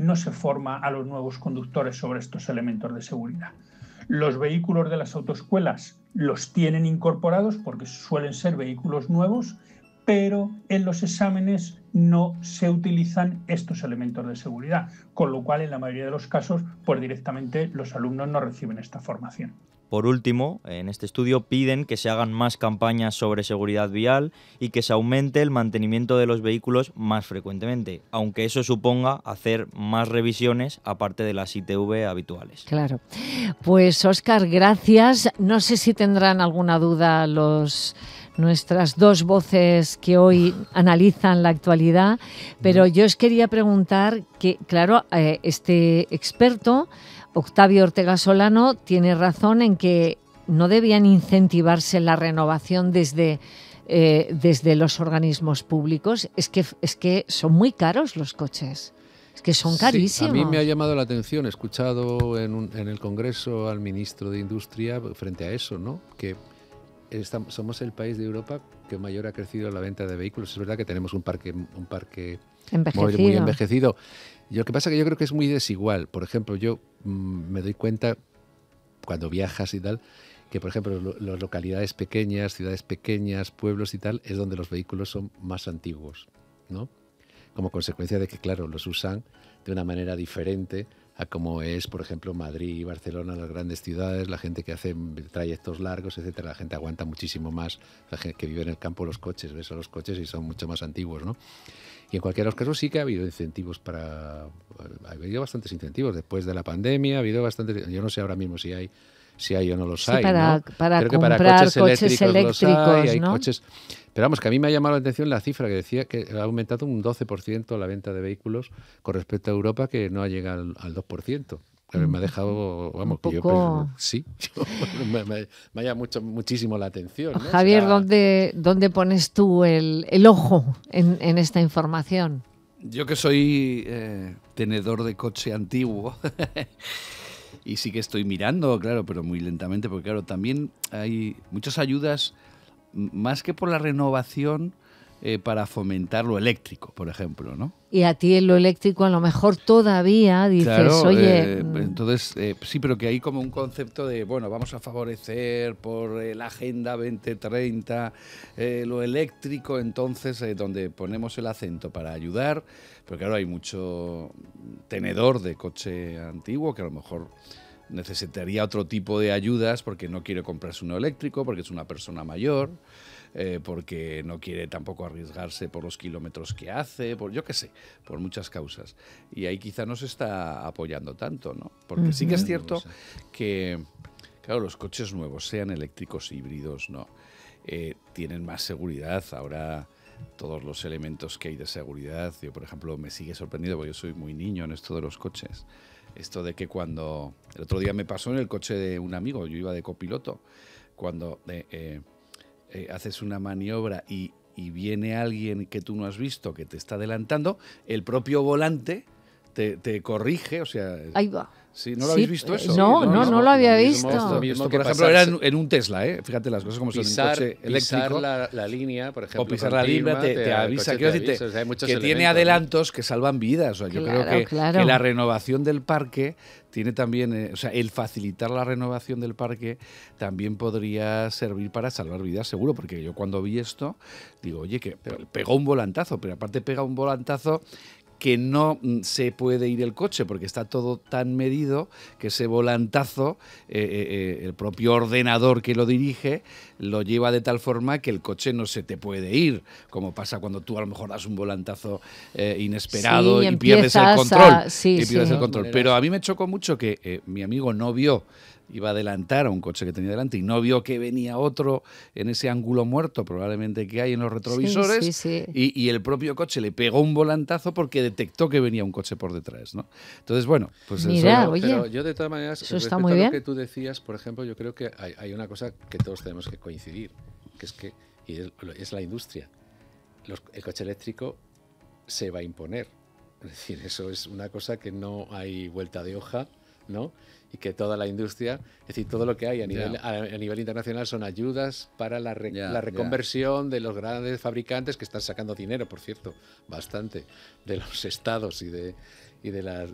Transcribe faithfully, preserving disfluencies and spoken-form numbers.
no se forma a los nuevos conductores sobre estos elementos de seguridad. Los vehículos de las autoescuelas los tienen incorporados porque suelen ser vehículos nuevos, pero en los exámenes no se utilizan estos elementos de seguridad, con lo cual en la mayoría de los casos pues directamente los alumnos no reciben esta formación. Por último, en este estudio piden que se hagan más campañas sobre seguridad vial y que se aumente el mantenimiento de los vehículos más frecuentemente, aunque eso suponga hacer más revisiones aparte de las I T V habituales. Claro. Pues Óscar, gracias. No sé si tendrán alguna duda los nuestras dos voces que hoy analizan la actualidad, pero yo os quería preguntar que, claro, eh, este experto, Octavio Ortega Solano, tiene razón en que no debían incentivarse la renovación desde, eh, desde los organismos públicos. Es que, es que son muy caros los coches. Es que son carísimos. Sí, a mí me ha llamado la atención, he escuchado en, un, en el Congreso al ministro de Industria frente a eso, ¿no? Que estamos, somos el país de Europa que mayor ha crecido la venta de vehículos. Es verdad que tenemos un parque, un parque móvil muy envejecido. Y lo que pasa es que yo creo que es muy desigual. Por ejemplo, yo mmm, me doy cuenta cuando viajas y tal, que por ejemplo lo, las localidades pequeñas, ciudades pequeñas, pueblos y tal, es donde los vehículos son más antiguos, ¿no? Como consecuencia de que, claro, los usan de una manera diferente a como es, por ejemplo, Madrid y Barcelona, las grandes ciudades, la gente que hace trayectos largos, etcétera. La gente aguanta muchísimo más, la gente que vive en el campo, los coches, ves a los coches y son mucho más antiguos, ¿no? Y en cualquiera de los casos sí que ha habido incentivos para... Ha habido bastantes incentivos. Después de la pandemia ha habido bastantes... Yo no sé ahora mismo si hay si hay o no los sí, hay, para, ¿no? para Creo que comprar para coches, coches eléctricos, eléctricos, los hay, hay ¿no? Coches... Pero vamos, que a mí me ha llamado la atención la cifra que decía que ha aumentado un doce por ciento la venta de vehículos con respecto a Europa, que no ha llegado al, al dos por ciento. Pero me ha dejado, vamos, un que poco... yo pues, sí, yo, me, me, me ha llamado mucho, muchísimo la atención, ¿no? Javier, Será... ¿dónde, ¿dónde pones tú el, el ojo en, en esta información? Yo que soy eh, tenedor de coche antiguo y sí que estoy mirando, claro, pero muy lentamente, porque claro, también hay muchas ayudas, más que por la renovación, eh, para fomentar lo eléctrico, por ejemplo, ¿no? Y a ti en lo eléctrico a lo mejor todavía dices, claro, oye... Eh, entonces, eh, sí, pero que hay como un concepto de, bueno, vamos a favorecer por eh, la Agenda veinte treinta eh, lo eléctrico, entonces, eh, donde ponemos el acento para ayudar, pero claro, hay mucho tenedor de coche antiguo que a lo mejor necesitaría otro tipo de ayudas porque no quiere comprarse uno eléctrico, porque es una persona mayor, eh, porque no quiere tampoco arriesgarse por los kilómetros que hace, por yo qué sé, por muchas causas. Y ahí quizá no se está apoyando tanto, ¿no? Porque uh-huh. sí que es cierto que, claro, los coches nuevos, sean eléctricos, híbridos, no, eh, tienen más seguridad. Ahora todos los elementos que hay de seguridad, yo por ejemplo me sigue sorprendido porque yo soy muy niño en esto de los coches. Esto de que cuando... El otro día me pasó en el coche de un amigo, yo iba de copiloto, cuando eh, eh, eh, haces una maniobra y, y viene alguien que tú no has visto, que te está adelantando, el propio volante te, te corrige, o sea... Ahí va. Sí, ¿no lo habéis visto eso? No, no, no, no lo había lo visto. Mismo, lo mismo Esto, por ejemplo, era en, en un Tesla, ¿eh? Fíjate las cosas como son pisar, en un coche eléctrico. Pisar la, la línea, por ejemplo. O pisar la línea, te, te, te avisa. Que, te, o sea, hay que tiene adelantos, ¿no?, que salvan vidas. O sea, yo claro, creo que, claro. que la renovación del parque tiene también, eh, o sea, el facilitar la renovación del parque también podría servir para salvar vidas, seguro, porque yo cuando vi esto, digo, oye, que pegó un volantazo, pero aparte pega un volantazo que no se puede ir el coche porque está todo tan medido que ese volantazo, eh, eh, el propio ordenador que lo dirige, lo lleva de tal forma que el coche no se te puede ir, como pasa cuando tú a lo mejor das un volantazo eh, inesperado sí, y pierdes el control. A... Sí, y pierdes sí. el control. Pero a mí me chocó mucho que eh, mi amigo no vio, iba a adelantar a un coche que tenía delante y no vio que venía otro en ese ángulo muerto probablemente que hay en los retrovisores, sí, sí, sí. Y, y el propio coche le pegó un volantazo porque detectó que venía un coche por detrás, ¿no? Entonces, bueno, pues Mira, eso... oye, pero yo de todas maneras, eso respecto está muy a bien. lo que tú decías, por ejemplo, yo creo que hay, hay una cosa que todos tenemos que coincidir, que es que y es, es la industria. Los, el coche eléctrico se va a imponer. Es decir, eso es una cosa que no hay vuelta de hoja, ¿no? Y que toda la industria, es decir, todo lo que hay a nivel, yeah. a, a nivel internacional son ayudas para la, re, yeah, la reconversión yeah. de los grandes fabricantes que están sacando dinero, por cierto, bastante, de los estados y de, y de las